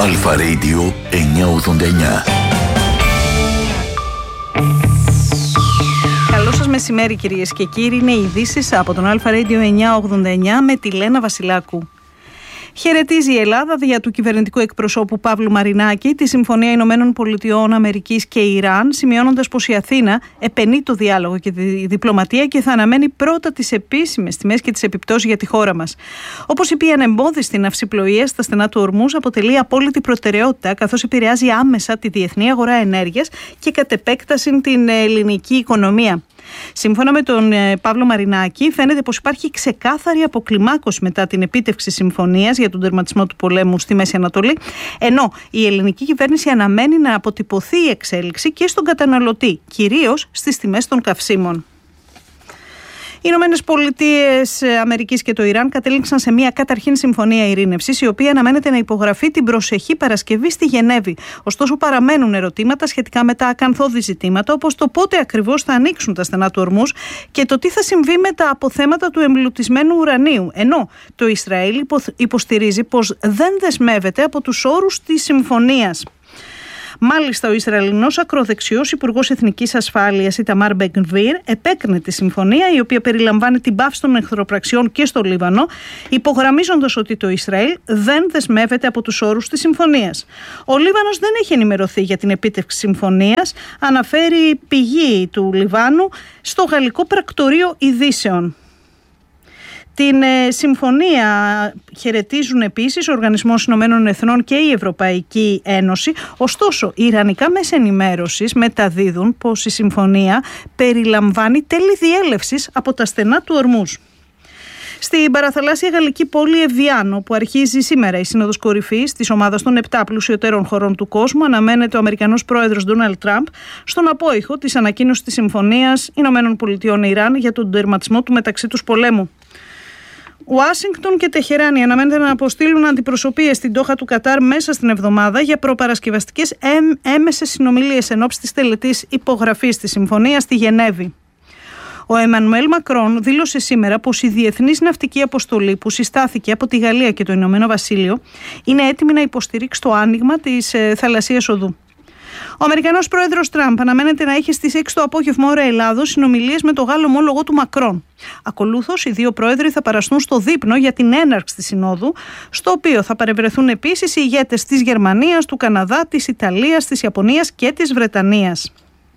Αλφα Radio 989. Καλό σας μεσημέρι κυρίες και κύριοι. Είναι οι ειδήσεις από τον Αλφα Radio 989 με τη Λένα Βασιλάκου. Χαιρετίζει η Ελλάδα δια του κυβερνητικού εκπροσώπου Παύλου Μαρινάκη τη Συμφωνία Ηνωμένων Πολιτειών Αμερικής και Ιράν, σημειώνοντας πως η Αθήνα επενεί το διάλογο και τη διπλωματία και θα αναμένει πρώτα τις επίσημες τιμές και τις επιπτώσεις για τη χώρα μας. Όπως είπε, η ανεμπόδιστη ναυσιπλοεία στα στενά του Ορμούζ αποτελεί απόλυτη προτεραιότητα, καθώς επηρεάζει άμεσα τη διεθνή αγορά ενέργειας και κατ' επέκταση την ελληνική οικονομία. Σύμφωνα με τον Παύλο Μαρινάκη, φαίνεται πως υπάρχει ξεκάθαρη αποκλιμάκωση μετά την επίτευξη συμφωνίας για τον τερματισμό του πολέμου στη Μέση Ανατολή, ενώ η ελληνική κυβέρνηση αναμένει να αποτυπωθεί η εξέλιξη και στον καταναλωτή, κυρίως στις τιμές των καυσίμων. Οι Ηνωμένες Πολιτείες Αμερικής και το Ιράν κατέληξαν σε μια καταρχήν συμφωνία ειρήνευσης, η οποία αναμένεται να υπογραφεί την προσεχή Παρασκευή στη Γενέβη. Ωστόσο, παραμένουν ερωτήματα σχετικά με τα ακανθώδη ζητήματα, όπως το πότε ακριβώς θα ανοίξουν τα στενά του Ορμούζ και το τι θα συμβεί με τα αποθέματα του εμπλουτισμένου ουρανίου. Ενώ το Ισραήλ υποστηρίζει πως δεν δεσμεύεται από τους όρους της συμφωνίας. Μάλιστα, ο Ισραηλινός ακροδεξιός Υπουργός Εθνικής Ασφάλειας Ιταμάρ Μπεν-Γκβίρ επέκρινε τη συμφωνία, η οποία περιλαμβάνει την πάυση των εχθροπραξιών και στο Λίβανο, υπογραμμίζοντας ότι το Ισραήλ δεν δεσμεύεται από τους όρους της συμφωνίας. Ο Λίβανος δεν έχει ενημερωθεί για την επίτευξη συμφωνίας, αναφέρει πηγή του Λιβάνου στο γαλλικό πρακτορείο ειδήσεων. Την συμφωνία χαιρετίζουν επίσης ο Οργανισμός Ηνωμένων Εθνών και η Ευρωπαϊκή Ένωση. Ωστόσο, οι ιρανικά μέσα ενημέρωσης μεταδίδουν πως η συμφωνία περιλαμβάνει τέλη διέλευσης από τα στενά του Ορμούζ. Στην παραθαλάσσια γαλλική πόλη Εβιάν, όπου αρχίζει σήμερα η Σύνοδος Κορυφής της ομάδας των 7 πλουσιωτέρων χωρών του κόσμου, αναμένεται ο Αμερικανός πρόεδρος Ντόναλντ Τραμπ στον απόϊχο της ανακοίνωσης της Συμφωνίας Ηνωμένων Πολιτειών Ιράν για τον τερματισμό του μεταξύ τους πολέμου. Ουάσιγκτον και Τεχεράνη αναμένεται να αποστείλουν αντιπροσωπείες στην Ντόχα του Κατάρ μέσα στην εβδομάδα για προπαρασκευαστικές έμεσες συνομιλίες εν ώψη της τελετής υπογραφής της συμφωνίας στη Γενέβη. Ο Εμμανουέλ Μακρόν δήλωσε σήμερα πως η διεθνής ναυτική αποστολή που συστάθηκε από τη Γαλλία και το Ηνωμένο Βασίλειο είναι έτοιμη να υποστηρίξει το άνοιγμα της θαλασσίας οδού. Ο Αμερικανός πρόεδρος Τραμπ αναμένεται να έχει στις 6 το απόγευμα ώρα Ελλάδος συνομιλίες με τον Γάλλο ομόλογο του Μακρόν. Ακολούθως, οι δύο πρόεδροι θα παραστούν στο δείπνο για την έναρξη της Συνόδου, στο οποίο θα παρευρεθούν επίσης οι ηγέτες της Γερμανίας, του Καναδά, της Ιταλίας, της Ιαπωνίας και της Βρετανίας.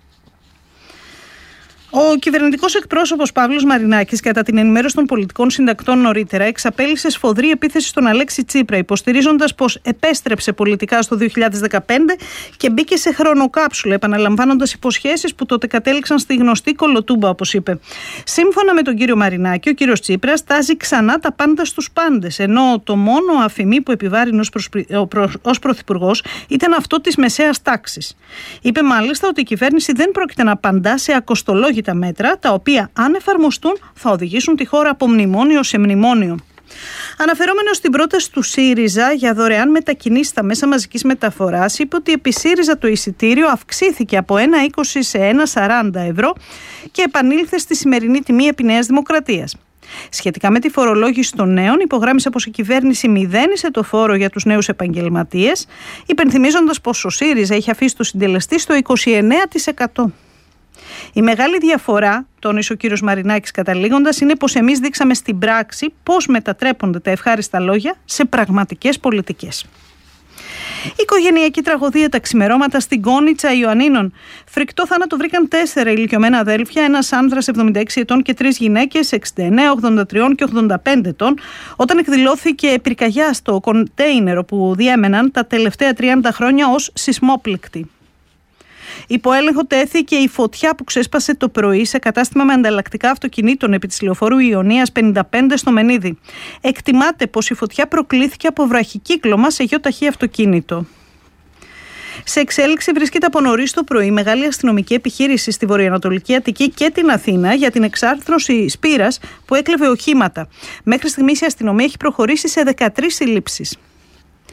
Ο κυβερνητικός εκπρόσωπος Παύλος Μαρινάκης, κατά την ενημέρωση των πολιτικών συντακτών νωρίτερα, εξαπέλυσε σφοδρή επίθεση στον Αλέξη Τσίπρα, υποστηρίζοντας πως επέστρεψε πολιτικά στο 2015 και μπήκε σε χρονοκάψουλα, επαναλαμβάνοντας υποσχέσεις που τότε κατέληξαν στη γνωστή κολοτούμπα, όπως είπε. Σύμφωνα με τον κύριο Μαρινάκη, ο κύριος Τσίπρας τάζει ξανά τα πάντα στους πάντες, ενώ το μόνο αφημί που επιβάρυνε ως πρωθυπουργός ήταν αυτό της μεσαίας τάξης. Είπε μάλιστα ότι η κυβέρνηση δεν πρόκειται να απαντά σε ακοστολόγητα μέτρα, τα οποία αν εφαρμοστούν θα οδηγήσουν τη χώρα από μνημόνιο σε μνημόνιο. Αναφερόμενος στην πρόταση του ΣΥΡΙΖΑ για δωρεάν μετακινήσεις στα μέσα μαζικής μεταφοράς, είπε ότι επί ΣΥΡΙΖΑ το εισιτήριο αυξήθηκε από 1,20 σε 1,40 ευρώ και επανήλθε στη σημερινή τιμή επί Νέας Δημοκρατίας. Σχετικά με τη φορολόγηση των νέων, υπογράμμισε πως η κυβέρνηση μηδένισε το φόρο για τους νέους επαγγελματίες, υπενθυμίζοντας πως ο ΣΥΡΙΖΑ έχει αφήσει το συντελεστή στο 29%. Η μεγάλη διαφορά, τόνισε ο κύριος Μαρινάκης καταλήγοντας, είναι πως εμείς δείξαμε στην πράξη πώς μετατρέπονται τα ευχάριστα λόγια σε πραγματικές πολιτικές. Η οικογενειακή τραγωδία τα ξημερώματα στην Κόνιτσα Ιωαννίνων. Φρικτό θάνατο βρήκαν 4 ηλικιωμένα αδέλφια, ένας άνδρας 76 ετών και 3 γυναίκες 69, 83 και 85 ετών, όταν εκδηλώθηκε πυρκαγιά στο κοντέινερο που διέμεναν τα τελευταία 30 χρόνια ως σεισμόπληκτη. Υπό έλεγχο τέθηκε η φωτιά που ξέσπασε το πρωί σε κατάστημα με ανταλλακτικά αυτοκινήτων επί της λεωφόρου Ιωνίας 55 στο Μενίδη. Εκτιμάται πως η φωτιά προκλήθηκε από βραχικύκλωμα σε γεωταχή αυτοκίνητο. Σε εξέλιξη βρίσκεται από νωρίς το πρωί μεγάλη αστυνομική επιχείρηση στη βορειοανατολική Αττική και την Αθήνα για την εξάρθρωση σπήρας που έκλεβε οχήματα. Μέχρι στιγμής η αστυνομία έχει προχωρήσει σε 13 συλλήψεις.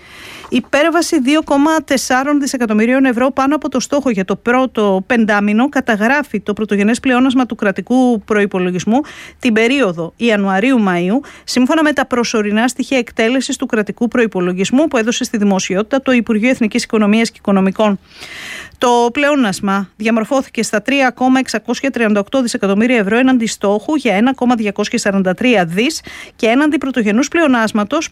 Υπέρβαση 2,4 δισεκατομμυρίων ευρώ πάνω από το στόχο για το πρώτο πεντάμινο καταγράφει το πρωτογενές πλεόνασμα του κρατικού προϋπολογισμού την περίοδο Ιανουαρίου-Μαΐου, σύμφωνα με τα προσωρινά στοιχεία εκτέλεσης του κρατικού προϋπολογισμού που έδωσε στη δημοσιότητα το Υπουργείο Εθνικής Οικονομίας και Οικονομικών. Το πλεόνασμα διαμορφώθηκε στα 3,638 δισεκατομμύρια ευρώ έναντι στόχου για 1,243 δις και έναντι πρωτογενούς πλεονάσματος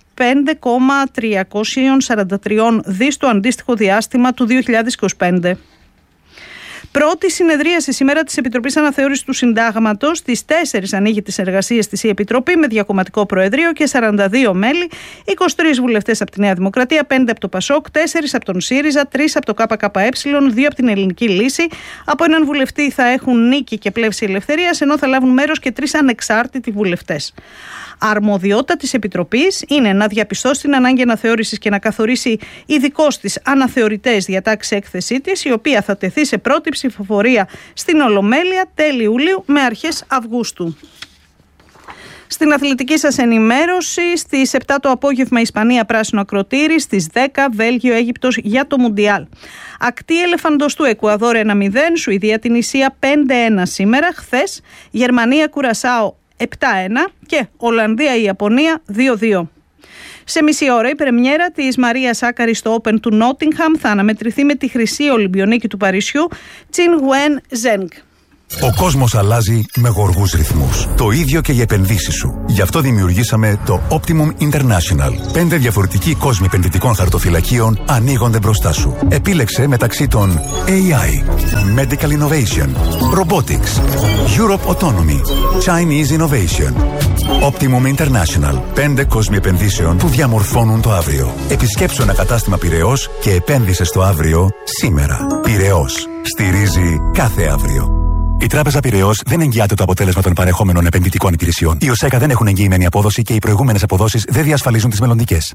5,343 δις το αντίστοιχο διάστημα του 2025. Πρώτη συνεδρίαση σήμερα της Επιτροπής Αναθεώρησης του Συντάγματος. Στις 4 ανοίγει τις εργασίες της η Επιτροπή με διακομματικό προεδρείο και 42 μέλη, 23 βουλευτές από τη Νέα Δημοκρατία, 5 από το ΠΑΣΟΚ, 4 από τον ΣΥΡΙΖΑ, 3 από το ΚΚΕ, 2 από την Ελληνική Λύση. Από έναν βουλευτή θα έχουν Νίκη και Πλεύση Ελευθερίας, ενώ θα λάβουν μέρος και 3 ανεξάρτητοι βουλευτές. Αρμοδιότητα της Επιτροπής είναι να διαπιστώσει την ανάγκη αναθεώρησης και να καθορίσει ειδικώς τις αναθεωρητές διατάξεις έκθεσή της, η οποία θα τεθεί σε πρώτη ψηφοφορία στην Ολομέλεια τέλη Ιουλίου με αρχές Αυγούστου. Στην αθλητική σας ενημέρωση, στις 7 το απόγευμα Ισπανία πράσινο ακροτήρι, στις 10 Βέλγιο Αίγυπτος για το Μουντιάλ. Ακτή ελεφαντοστού Εκουαδόρ 1-0, Σουηδία Τινησία 5-1 σήμερα, χθες Γερμανία Κουρασάο 7-1 και Ολλανδία-Ιαπωνία 2-2. Σε μισή ώρα η πρεμιέρα της Μαρίας Σάκαρη στο Open του Νότιγχαμ θα αναμετρηθεί με τη χρυσή Ολυμπιονίκη του Παρισιού Τσιν Γουέν Ζενγκ. Ο κόσμος αλλάζει με γοργούς ρυθμούς. Το ίδιο και οι επενδύσεις σου. Γι' αυτό δημιουργήσαμε το Optimum International. 5 διαφορετικοί κόσμοι επενδυτικών χαρτοφυλακίων ανοίγονται μπροστά σου. Επίλεξε μεταξύ των AI, Medical Innovation, Robotics, Europe Autonomy, Chinese Innovation. Optimum International. 5 κόσμοι επενδύσεων που διαμορφώνουν το αύριο. Επισκέψου ένα κατάστημα Πειραιώς και επένδυσε στο αύριο σήμερα. Πειραιώς. Στηρίζει κάθε αύριο. Η Τράπεζα Πειραιώς δεν εγγυάται το αποτέλεσμα των παρεχόμενων επενδυτικών υπηρεσιών. Οι ΟΣΕΚΑ δεν έχουν εγγυημένη απόδοση και οι προηγούμενες αποδόσεις δεν διασφαλίζουν τις μελλοντικές.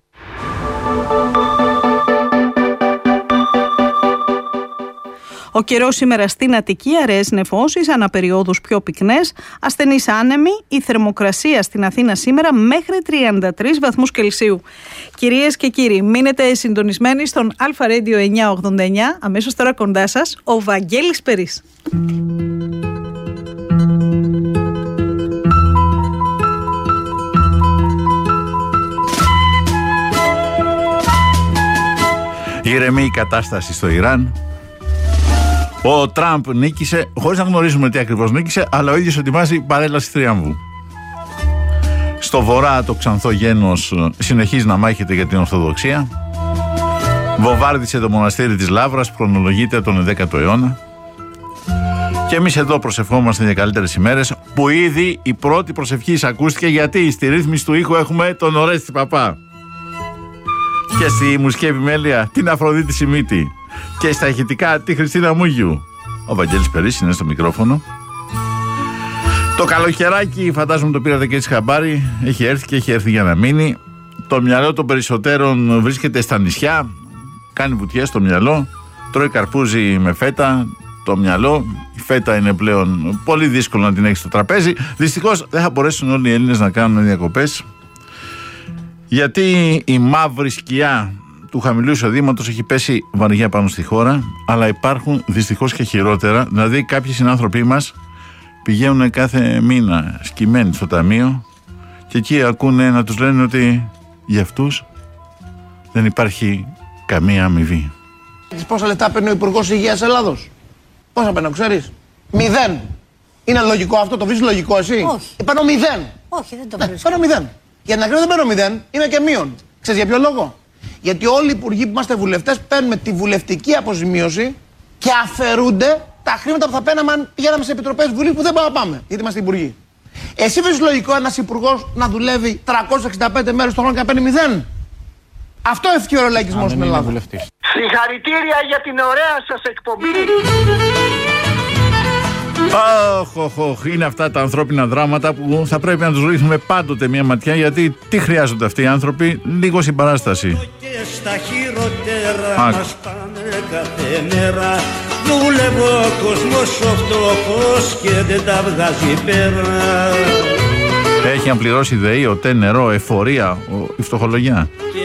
Ο καιρός σήμερα στην Αττική, αραιές νεφώσεις, αναπεριόδους πιο πυκνές, ασθενείς άνεμοι, η θερμοκρασία στην Αθήνα σήμερα μέχρι 33 βαθμούς Κελσίου. Κυρίες και κύριοι, μείνετε συντονισμένοι στον Αλφα Radio 989, αμέσως τώρα κοντά σας ο Βαγγέλης Περής. Ηρεμεί η κατάσταση στο Ιράν. Ο Τραμπ νίκησε, χωρίς να γνωρίζουμε τι ακριβώς νίκησε, αλλά ο ίδιος ετοιμάζει παρέλαση θριάμβου. Στο βορρά το ξανθό γένος συνεχίζει να μάχεται για την Ορθοδοξία. Βομβάρδισε το μοναστήρι της Λαύρας, χρονολογείται τον 10ο αιώνα. Και εμείς εδώ προσευχόμαστε για καλύτερες ημέρες, που ήδη η πρώτη προσευχή ακούστηκε, γιατί στη ρύθμιση του ήχου έχουμε τον Ορέστη Παπά. Και στη μουσική επιμέλεια την Αφροδίτη Σιμίτη. Και στα ηχητικά τη Χριστίνα Μούγιου. Ο Βαγγέλης Περής είναι στο μικρόφωνο. Το καλοκαιράκι, φαντάζομαι το πήρατε και έτσι χαμπάρι, έχει έρθει και έχει έρθει για να μείνει. Το μυαλό των περισσότερων βρίσκεται στα νησιά. Κάνει βουτιές στο μυαλό. Τρώει καρπούζι με φέτα. Το μυαλό, η φέτα είναι πλέον πολύ δύσκολο να την έχει στο τραπέζι. Δυστυχώς δεν θα μπορέσουν όλοι οι Έλληνες να κάνουν διακοπές, γιατί η μαύρη σκιά του χαμηλού εισοδήματος έχει πέσει βαριά πάνω στη χώρα, αλλά υπάρχουν δυστυχώς και χειρότερα. Δηλαδή, κάποιοι συνάνθρωποι μας πηγαίνουν κάθε μήνα σκυμμένοι στο ταμείο και εκεί ακούνε να τους λένε ότι για αυτούς δεν υπάρχει καμία αμοιβή. Πόσα λεπτά παίρνει ο Υπουργός Υγείας Ελλάδος? Πόσα παίρνω, ξέρεις? 0. Είναι λογικό αυτό? Το βρίσκεις λογικό εσύ? Όχι. Παίρνω 0. Όχι, δεν το Ναι, βρίσκω. παίρνω 0. Για την ακρίβεια δεν παίρνω 0, είμαι και μείον. Ξέρεις για ποιο λόγο? Γιατί όλοι οι υπουργοί που είμαστε βουλευτές παίρνουμε τη βουλευτική αποζημίωση και αφαιρούνται τα χρήματα που θα παίρναμε αν πηγαίναμε σε επιτροπές Βουλής που δεν μπορούμε να πάμε, γιατί είμαστε υπουργοί. Εσύ βρίσκεις λογικό ένας υπουργός να δουλεύει 365 μέρες το χρόνο και να παίρνει 0? Αυτό ευκαιρό λαϊκισμός στην Ελλάδα. Συγχαρητήρια για την ωραία σας εκπομπή. Είναι αυτά τα ανθρώπινα δράματα που θα πρέπει να τους ρίχνουμε πάντοτε μια ματιά, γιατί τι χρειάζονται αυτοί οι άνθρωποι? Λίγο συμπαράσταση. Και στα χειρότερα μας πάνε κάθε μέρα. Δουλεύω ο κόσμος ο φτωχός και δεν τα βγάζει πέρα. Έχει αν πληρώσει ΔΕΗ, ΟΤΕ, νερό, εφορία, η φτωχολογιά.